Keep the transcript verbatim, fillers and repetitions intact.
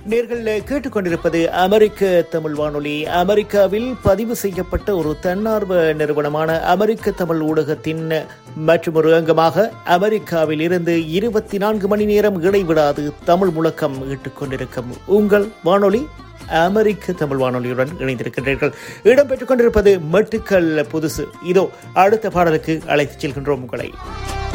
நேர்கள் கேட்டுக்கொண்டிருப்பது அமெரிக்க தமிழ் வானொலி. அமெரிக்காவில் பதிவு செய்யப்பட்ட ஒரு தன்னார்வ நிறுவனமான அமெரிக்க தமிழ் ஊடகத்தின் மற்றொரு அங்கமாக அமெரிக்காவில் இருந்து இருபத்தி நான்கு மணி நேரம் இடைவிடாது தமிழ் முழக்கம் இட்டுக் கொண்டிருக்கும் உங்கள் வானொலி அமெரிக்க தமிழ் வானொலியுடன் இணைந்திருக்கின்றீர்கள். இடம்பெற்றுக் கொண்டிருப்பது மெட்டுக்கள் புதுசு. இதோ அடுத்த பாடலுக்கு அழைத்துச் செல்கின்றோம் உங்களை.